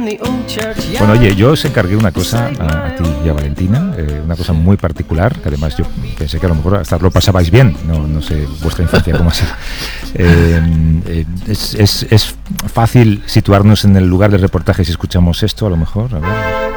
Bueno, oye, yo os encargué una cosa a ti y a Valentina, una cosa muy particular, que además yo pensé que a lo mejor hasta lo pasabais bien, no sé vuestra infancia cómo ha sido. Es fácil situarnos en el lugar del reportaje si escuchamos esto, a lo mejor, a ver.